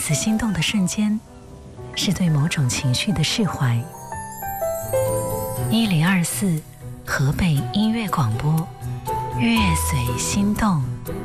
次心动的瞬间，是对某种情绪的释怀。1024河北音乐广播，乐随心动。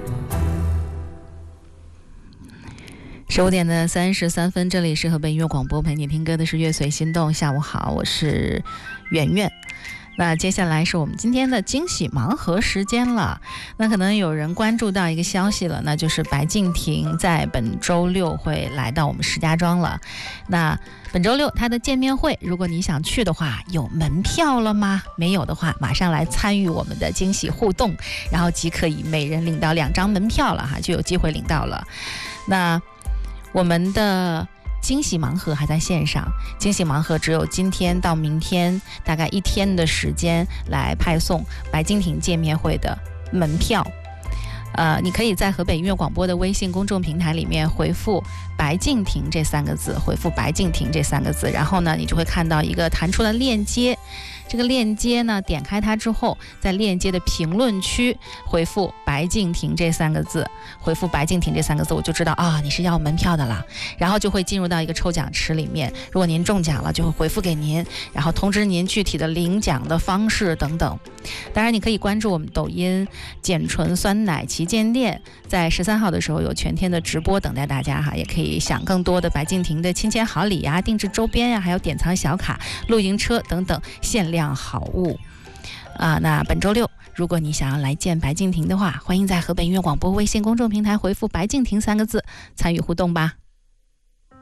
15点的33分，这里是河北音乐广播，陪你听歌的是乐随心动。下午好，我是圆圆。那接下来是我们今天的惊喜盲盒时间了。那可能有人关注到一个消息了，那就是白敬亭在本周六会来到我们石家庄了。那本周六他的见面会，如果你想去的话，有门票了吗？没有的话，马上来参与我们的惊喜互动，然后即可以每人领到2张门票了哈，就有机会领到了。那我们的惊喜盲盒还在线上，惊喜盲盒只有今天到明天大概1天的时间来派送白敬亭见面会的门票。你可以在河北音乐广播的微信公众平台里面回复白敬亭这3个字，回复白敬亭这3个字，然后呢，你就会看到一个弹出的链接。这个链接呢，点开它之后，在链接的评论区回复白敬亭这3个字，回复白敬亭这3个字，我就知道啊，你是要门票的了，然后就会进入到一个抽奖池里面。如果您中奖了，就会回复给您，然后通知您具体的领奖的方式等等。当然，你可以关注我们抖音碱醇酸奶旗舰店，在13号的时候有全天的直播等待大家哈，也可以享更多的白敬亭的亲签好礼呀、定制周边呀，还有典藏小卡、露营车等等限量好物那本周六，如果你想要来见白敬亭的话，欢迎在河北音乐广播微信公众平台回复白敬亭3个字，参与互动吧。